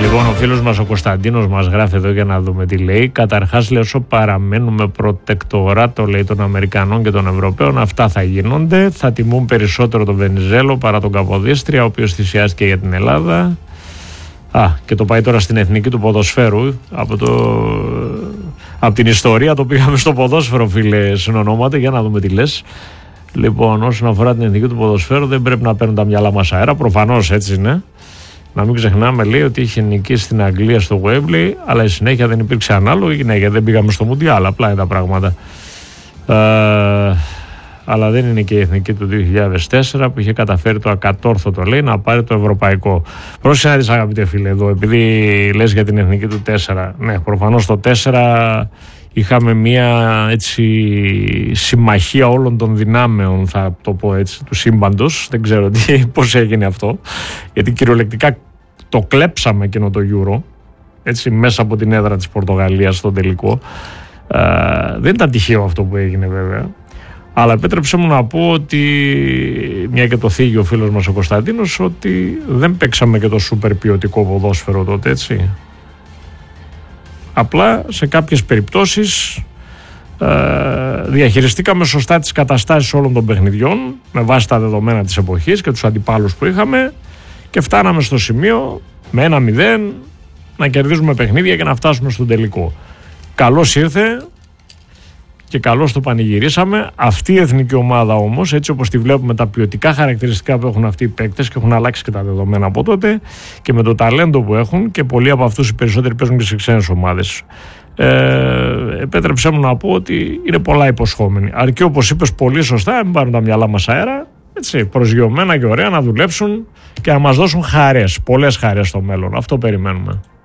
Λοιπόν, ο φίλος μας ο Κωνσταντίνος μας γράφει εδώ για να δούμε τι λέει. Καταρχάς, λέει, όσο παραμένουμε προτεκτοράτο, λέει, των Αμερικανών και των Ευρωπαίων, αυτά θα γίνονται. Θα τιμούν περισσότερο τον Βενιζέλο παρά τον Καποδίστρια, ο οποίος θυσιάστηκε για την Ελλάδα. Και το πάει τώρα στην εθνική του ποδοσφαίρου. Από την ιστορία το πήγαμε στο ποδόσφαιρο, φίλε, συνονόματα, για να δούμε τι λες. Λοιπόν, όσον αφορά την εθνική του ποδοσφαίρου, δεν πρέπει να παίρνουν τα μυαλά μας αέρα. Προφανώς έτσι είναι. Να μην ξεχνάμε, λέει, ότι είχε νικήσει στην Αγγλία στο Wembley, αλλά η συνέχεια δεν υπήρξε ανάλογη. Ναι, γιατί δεν πήγαμε στο Μουντιάλ, απλά είναι τα πράγματα. Αλλά δεν είναι και η εθνική του 2004 που είχε καταφέρει το ακατόρθωτο, λέει, να πάρει το ευρωπαϊκό. Πρόσεχε να δεις, αγαπητέ φίλε, εδώ, επειδή λες για την εθνική του 4. Ναι, προφανώς το 4 είχαμε μια έτσι συμμαχία όλων των δυνάμεων, θα το πω έτσι, του σύμπαντος. Δεν ξέρω πώς έγινε αυτό, γιατί κυριολεκτικά το κλέψαμε εκείνο το Euro, έτσι, μέσα από την έδρα της Πορτογαλίας στο τελικό. Δεν ήταν τυχαίο αυτό που έγινε, βέβαια. Αλλά επέτρεψε μου να πω ότι, μια και το θίγει ο φίλος μας ο Κωνσταντίνος, ότι δεν παίξαμε και το σούπερ ποιοτικό ποδόσφαιρο τότε, έτσι. Απλά σε κάποιες περιπτώσεις διαχειριστήκαμε σωστά τις καταστάσεις όλων των παιχνιδιών με βάση τα δεδομένα της εποχής και τους αντιπάλους που είχαμε και φτάναμε στο σημείο με 1-0 να κερδίζουμε παιχνίδια και να φτάσουμε στον τελικό. Καλώς ήρθε και καλώς το πανηγυρίσαμε. Αυτή η εθνική ομάδα όμως, έτσι όπως τη βλέπουμε, τα ποιοτικά χαρακτηριστικά που έχουν αυτοί οι παίκτες, και έχουν αλλάξει και τα δεδομένα από τότε, και με το ταλέντο που έχουν, και πολλοί από αυτούς οι περισσότεροι παίζουν και σε ξένες ομάδες, επέτρεψέ μου να πω ότι είναι πολλά υποσχόμενοι. Αρκεί, όπως είπες πολύ σωστά, να μην πάρουν τα μυαλά μας αέρα, έτσι, προσγειωμένα και ωραία, να δουλέψουν και να μας δώσουν χαρές, πολλές χαρές στο μέλλον. Αυτό περιμένουμε.